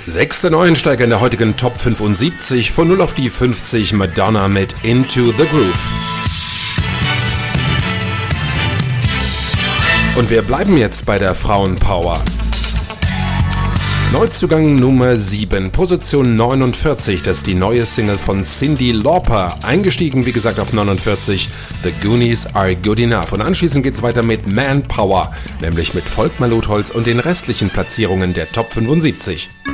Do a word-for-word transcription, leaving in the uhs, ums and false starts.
Sechster Neuensteiger in der heutigen Top fünfundsiebzig, von null auf die fünfzig, Madonna mit Into the Groove. Und wir bleiben jetzt bei der Frauenpower. Neuzugang Nummer sieben, Position neunundvierzig, das ist die neue Single von Cyndi Lauper. Eingestiegen, wie gesagt, auf neunundvierzig, The Goonies Are Good Enough. Und anschließend geht's weiter mit Manpower, nämlich mit Volkmar Lotholz und den restlichen Platzierungen der Top fünfundsiebzig.